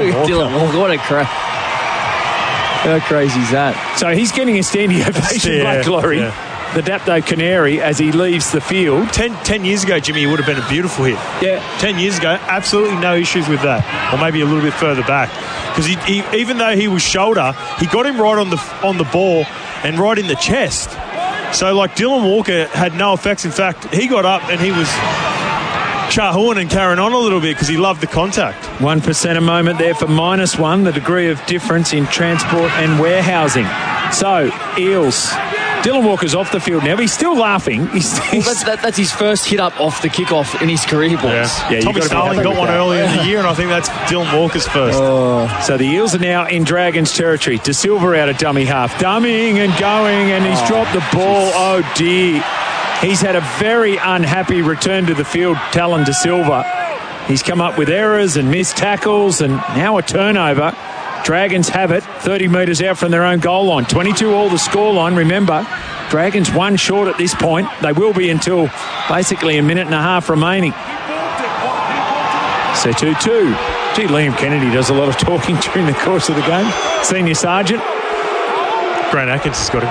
Dylan Walker, what a crap. How crazy is that? So he's getting a standing ovation, Blake Lawrie. Yeah. The Dapto Canary as he leaves the field. 10 years ago, Jimmy, it would have been a beautiful hit. Yeah. 10 years ago, absolutely no issues with that. Or maybe a little bit further back. Because he even though he was shoulder, he got him right on the ball and right in the chest. So, like, Dylan Walker had no effects. In fact, he got up and he was chahooing and carrying on a little bit because he loved the contact. 1% a moment there for -1, the degree of difference in transport and warehousing. So, Eels. Dylan Walker's off the field now, but he's still laughing. That's his first hit up off the kickoff in his career, boys. Yeah, Tommy Starling got one earlier in the year, and I think that's Dylan Walker's first. So the Eels are now in Dragons territory. De Silva out of dummy half. Dummying and going, and he's dropped the ball. Oh, dear. He's had a very unhappy return to the field, Talon De Silva. He's come up with errors and missed tackles, and now a turnover. Dragons have it 30 metres out from their own goal line. 22 all the scoreline. Remember, Dragons one short at this point. They will be until basically a minute and a half remaining. So 2-2. Gee, Liam Kennedy does a lot of talking during the course of the game. Senior Sergeant. Grant Atkins has got him.